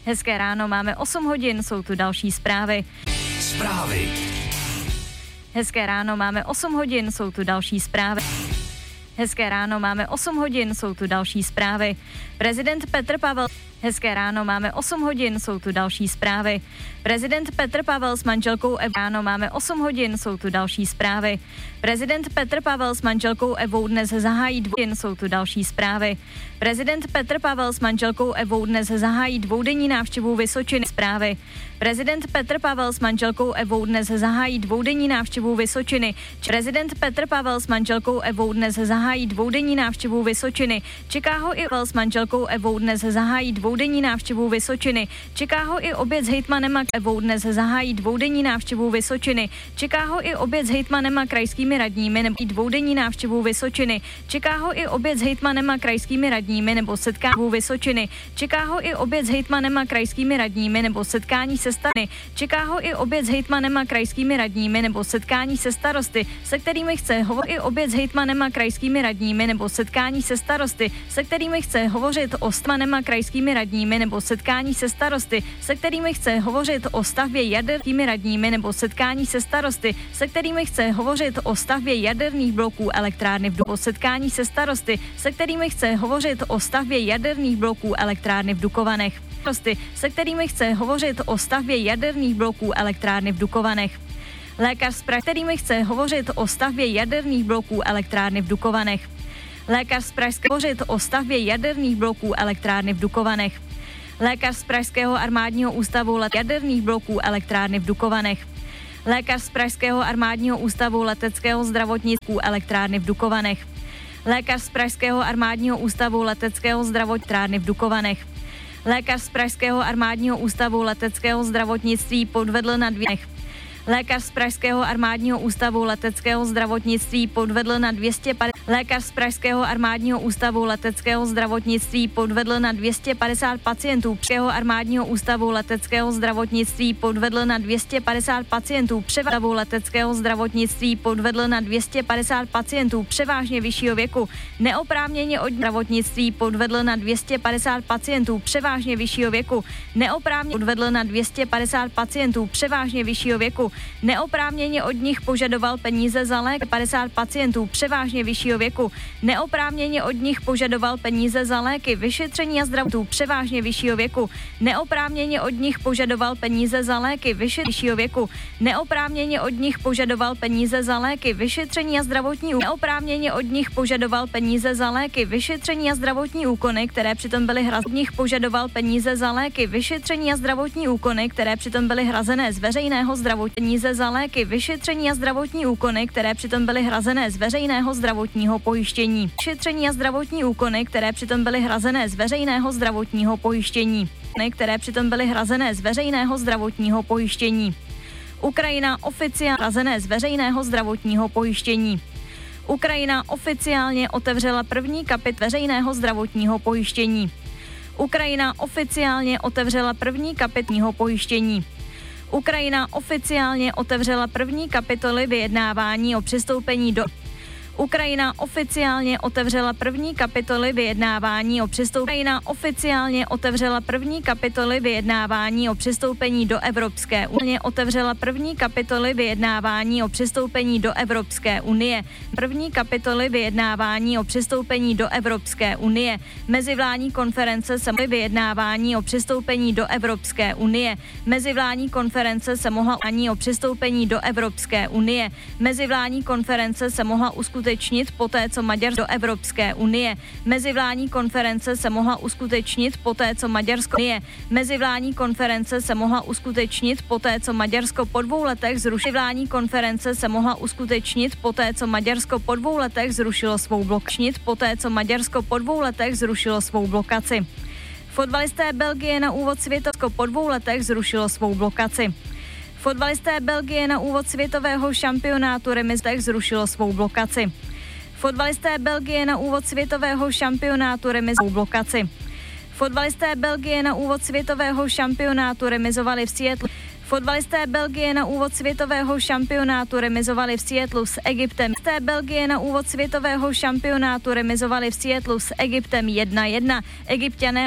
Hezké ráno, máme 8 hodin, jsou tu další zprávy. Hezké ráno, máme 8 hodin, jsou tu další zprávy. Hezké ráno, máme 8 hodin, jsou tu další zprávy. Prezident Petr Pavel. Hezké ráno, máme 8 hodin, jsou tu další zprávy. Prezident Petr Pavel s manželkou Evou. Ráno máme 8 hodin, jsou tu další zprávy. Prezident Petr Pavel s manželkou Evou dnes zahájí jsou tu další zprávy. Prezident Petr Pavel s manželkou Evou dnes zahájí dvoudenní návštěvu Vysočiny. Zprávy. Prezident Petr Pavel s manželkou Evou dnes zahájí dvoudenní návštěvu Vysočiny. Prezident Petr Pavel s manželkou Evou dnes zahájí dvoudenní návštěvu Vysočiny. Čeká ho i Pavel s manželkou Evou dnes zahájí dvoudenní návštěvu Vysočiny. Čeká ho i oběd s hejtmanem a Evou dnes zahájí dvoudenní návštěvu Vysočiny. Čeká ho i oběd s hejtmanem a krajskými radními nebo dvoudenní návštěvu Vysočiny. Čeká ho i oběd s hejtmanem a krajskými radními nebo setkání Vysočiny. Čeká ho i oběd s hejtmanem a krajskými radními nebo setkání se starosty. Čeká ho i oběd s hejtmanem a krajskými radními nebo setkání se starosty, se kterými chce hovořit i oběd s hejtmanem a krajskými radními nebo setkání se starosty, se kterými chce hovořit o hejtmanem a krajskými radními nebo setkání se starosty, se kterými chce hovořit o stavbě jaderskými radními nebo setkání se starosty, se kterými chce hovořit o stavbě jaderných bloků elektrárny v setkání se starosty, se kterými chce hovořit o stavbě jaderných bloků elektrárny v Dukovanech. Se kterými chce hovořit o stavbě jaderných bloků elektrárny v Dukovanech. Lékař s kterými chce hovořit o stavbě jaderných bloků elektrárny v Dukovanech. Lékař z Pražského hovořit o stavbě jaderných bloků elektrárny v Dukovanech. Lékař z Pražského armádního ústavu jaderných bloků elektrárny v Dukovanech. Lékař z Pražského armádního ústavu leteckého zdravotnictví elektrárny v Dukovanech. Lékař z Pražského armádního ústavu leteckého zdravotnictví v Dukovanech. Lékař z Pražského armádního ústavu leteckého zdravotnictví podvedl na Lékař z Pražského armádního ústavu leteckého zdravotnictví podvedl na 250. Lékař z Pražského armádního ústavu leteckého zdravotnictví podvedl na 250 pacientů. Pražského armádního ústavu leteckého zdravotnictví podvedl na 250 pacientů. Převážně leteckého zdravotnictví podvedl na 250 pacientů převážně vyššího věku. Neoprávněně od zdravotnictví podvedl na 250 pacientů převážně vyššího věku. Neoprávněně podvedl na 250 pacientů převážně vyššího věku. Neoprávněně od nich požadoval peníze za léky 50 pacientů převážně vyššího věku. Neoprávněně od nich požadoval peníze za léky, vyšetření a zdravotů převážně vyššího věku. Neoprávněně od nich požadoval peníze za léky, vyššího věku. Neoprávněně od nich požadoval peníze za léky, vyšetření a zdravotní Neoprávněně od nich požadoval peníze za léky, vyšetření a zdravotní úkony, které přitom byly hrazené. Od nich požadoval peníze za léky, vyšetření a zdravotní úkony, které přitom byly hrazené z veřejného zdravotního peníze za léky, vyšetření a zdravotní úkony, které přitom byly hrazené z veřejného zdravotního pojištění. Vyšetření a zdravotní úkony, které přitom byly hrazené z veřejného zdravotního pojištění. Které přitom byly hrazené z veřejného zdravotního pojištění. Ukrajina oficiálně hrazené z veřejného zdravotního pojištění. Ukrajina oficiálně otevřela první kapitolu veřejného zdravotního pojištění. Ukrajina oficiálně otevřela první kapitolu pojištění. Ukrajina oficiálně otevřela první kapitoly vyjednávání o přistoupení do Ukrajina oficiálně otevřela první kapitoly vyjednávání o přistoupení. Ukrajina oficiálně otevřela první kapitoly vyjednávání o přistoupení do Evropské unie. Otevřela první kapitoly vyjednávání o přistoupení do Evropské unie. První kapitoly vyjednávání o přistoupení do Evropské unie. Mezivládní konference se vyjednávání o přistoupení do Evropské unie. Mezivládní konference se mohla ani o přistoupení do Evropské unie. Mezivládní konference se mohla uskutečnit poté, co Maďarsko do Evropské unie. Mezivládní konference se mohla uskutečnit poté, co Maďarsko Mezivládní konference se mohla uskutečnit poté, co Maďarsko po 2 letech zrušilo. Mezivládní konference se mohla uskutečnit poté, co Maďarsko po 2 letech zrušilo svou blokaci. Poté, co Maďarsko po 2 letech zrušilo svou blokaci. Fotbalisté Belgie na úvod světového po 2 letech zrušilo svou blokaci. Fotbalisté Belgie na úvod světového šampionátu remizech zrušilo svou blokaci. Fotbalisté Belgie na úvod světového šampionátu remizovali blokaci. Fotbalisté Belgie na úvod světového šampionátu remizovali v Seattlu. Fotbalisté Belgie na úvod světového šampionátu remizovali v Seattlu s Egyptem. Fotbalisté Belgie na úvod světového šampionátu remizovali v Seattlu s Egyptem 1-1. Egypťané